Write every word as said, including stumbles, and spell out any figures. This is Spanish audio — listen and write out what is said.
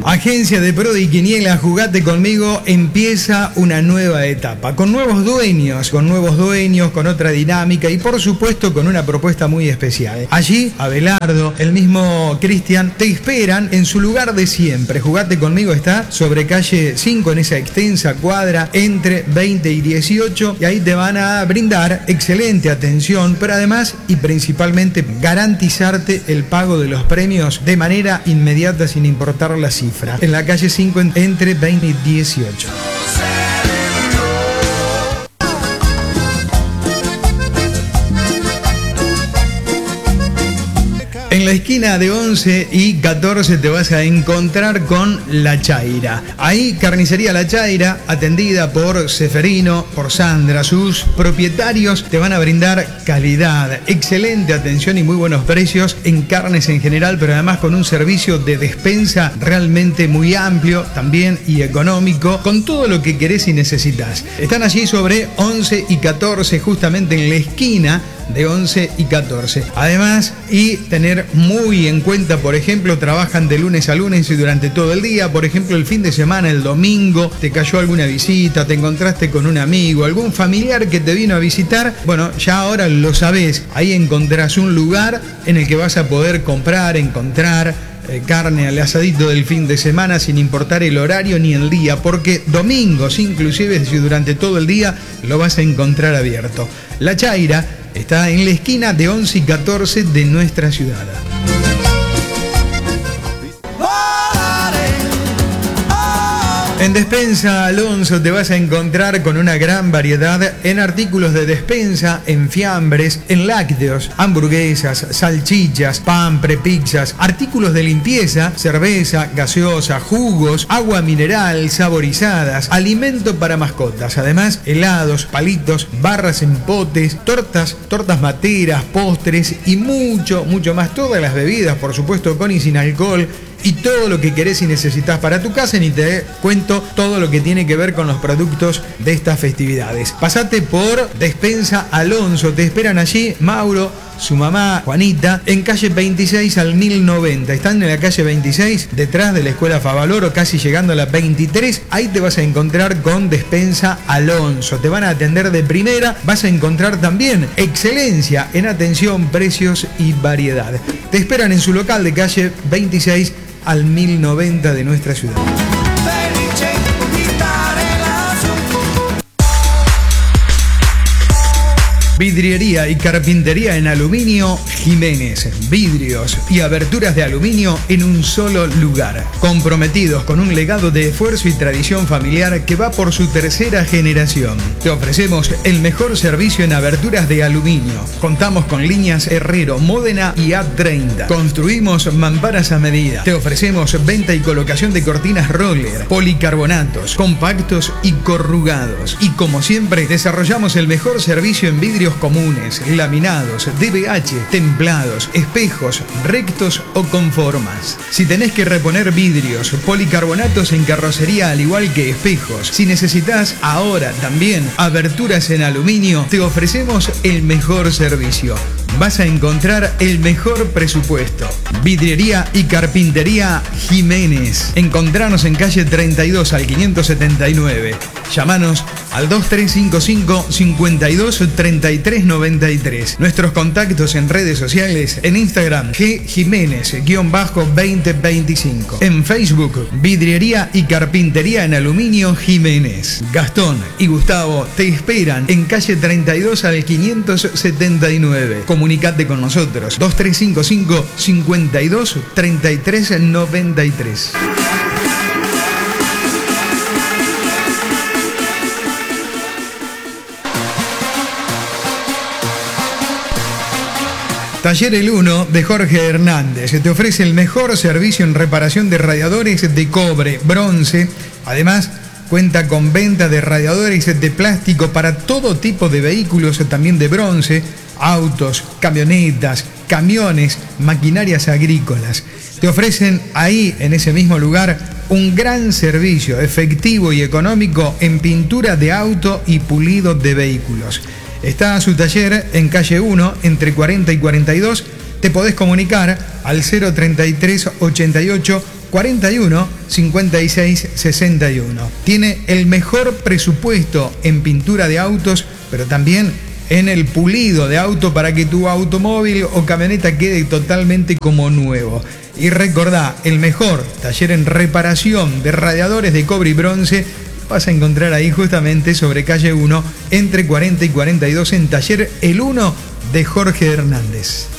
Agencia de Prodi Quiniela, jugate conmigo, empieza una nueva etapa, con nuevos dueños, con nuevos dueños, con otra dinámica y por supuesto con una propuesta muy especial. Allí, Abelardo, el mismo Cristian, te esperan en su lugar de siempre. Jugate conmigo está sobre calle cinco, en esa extensa cuadra entre veinte y dieciocho, y ahí te van a brindar excelente atención, pero además y principalmente garantizarte el pago de los premios de manera inmediata sin importar la cifra. En la calle cinco entre veinte y dieciocho. En la esquina de once y catorce te vas a encontrar con La Chaira. Ahí, Carnicería La Chaira, atendida por Seferino, por Sandra. Sus propietarios te van a brindar calidad, excelente atención y muy buenos precios en carnes en general, pero además con un servicio de despensa realmente muy amplio también y económico, con todo lo que querés y necesitas. Están allí sobre once y catorce, justamente en la esquina de once y catorce. Además, y tener muy en cuenta, por ejemplo, trabajan de lunes a lunes y durante todo el día. Por ejemplo, el fin de semana, el domingo, te cayó alguna visita, te encontraste con un amigo, algún familiar que te vino a visitar. Bueno, ya ahora lo sabés. Ahí encontrarás un lugar en el que vas a poder comprar, encontrar eh, carne al asadito del fin de semana sin importar el horario ni el día, porque domingos, inclusive si durante todo el día, lo vas a encontrar abierto. La Chaira está en la esquina de once y catorce de nuestra ciudad. En Despensa Alonso te vas a encontrar con una gran variedad en artículos de despensa, en fiambres, en lácteos, hamburguesas, salchichas, pan, prepizzas, artículos de limpieza, cerveza, gaseosa, jugos, agua mineral, saborizadas, alimento para mascotas. Además, helados, palitos, barras en potes, tortas, tortas materas, postres y mucho, mucho más. Todas las bebidas, por supuesto, con y sin alcohol. Y todo lo que querés y necesitas para tu casa, ni te cuento todo lo que tiene que ver con los productos de estas festividades. Pasate por Despensa Alonso, te esperan allí Mauro, su mamá Juanita, en calle veintiséis al mil noventa. Están en la calle veintiséis, detrás de la escuela Favaloro, casi llegando a la veintitrés. Ahí te vas a encontrar con Despensa Alonso. Te van a atender de primera. Vas a encontrar también excelencia en atención, precios y variedad. Te esperan en su local de calle veintiséis al mil noventa de nuestra ciudad. Vidriería y carpintería en aluminio Jiménez. Vidrios y aberturas de aluminio en un solo lugar. Comprometidos con un legado de esfuerzo y tradición familiar que va por su tercera generación. Te ofrecemos el mejor servicio en aberturas de aluminio. Contamos con líneas Herrero, Módena y A treinta. Construimos mamparas a medida. Te ofrecemos venta y colocación de cortinas roller, policarbonatos, compactos y corrugados. Y como siempre, desarrollamos el mejor servicio en vidrio comunes, laminados, D B H, templados, espejos, rectos o con formas. Si tenés que reponer vidrios, policarbonatos en carrocería al igual que espejos, si necesitas ahora también aberturas en aluminio, te ofrecemos el mejor servicio. Vas a encontrar el mejor presupuesto. Vidriería y carpintería Jiménez. Encontranos en calle treinta y dos al quinientos setenta y nueve. Llámanos al dos tres cinco cinco, cincuenta y dos, treinta y tres noventa y tres. Nuestros contactos en redes sociales, en Instagram G Jiménez veinte veinticinco. En Facebook Vidriería y carpintería en aluminio Jiménez. Gastón y Gustavo te esperan en calle treinta y dos al quinientos setenta y nueve. Comunicate con nosotros dos tres cinco cinco, cincuenta y dos, treinta y tres noventa y tres. Taller El Uno de Jorge Hernández te ofrece el mejor servicio en reparación de radiadores de cobre, bronce. Además, cuenta con venta de radiadores de plástico para todo tipo de vehículos, también de bronce, autos, camionetas, camiones, maquinarias agrícolas. Te ofrecen ahí, en ese mismo lugar, un gran servicio efectivo y económico en pintura de auto y pulido de vehículos. Está su taller en calle uno, entre cuarenta y cuarenta y dos. Te podés comunicar al cero treinta y tres, ochenta y ocho, cuarenta y uno, cincuenta y seis, sesenta y uno. Tiene el mejor presupuesto en pintura de autos, pero también en el pulido de auto para que tu automóvil o camioneta quede totalmente como nuevo. Y recordá, el mejor taller en reparación de radiadores de cobre y bronce vas a encontrar ahí justamente sobre calle uno, entre cuarenta y cuarenta y dos, en Taller El Uno de Jorge Hernández.